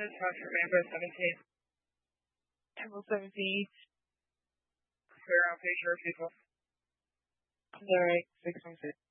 Talk for Rambo 17. Temple 17. Clear on page or people. Alright, 616.